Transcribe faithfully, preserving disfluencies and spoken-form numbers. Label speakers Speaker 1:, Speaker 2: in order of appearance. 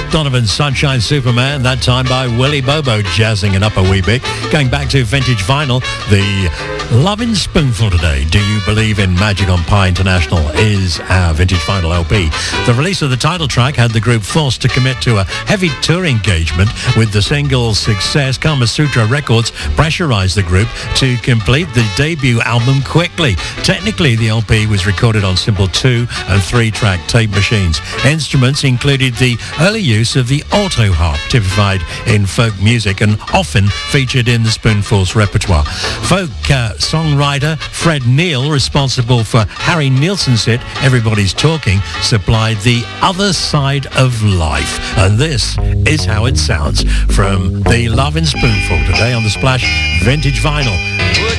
Speaker 1: Donovan Sunshine Superman, that time by Willie Bobo, jazzing it up a wee bit. Going back to vintage vinyl, the Lovin' Spoonful today. Do You Believe in Magic on Pi International is our vintage vinyl L P. The release of the title track had the group forced to commit to a heavy tour engagement. With the single's success, Kama Sutra Records pressurized the group to complete the debut album quickly. Technically, the L P was recorded on simple two and three track tape machines. Instruments included the early use of the auto harp, typified in folk music and often featured in the Spoonful's repertoire. Folk uh, songwriter Fred Neil, responsible for Harry Nilsson's hit Everybody's Talking, supplied the other side of life. And this is how it sounds from the Lovin' Spoonful today on the Splash Vintage Vinyl.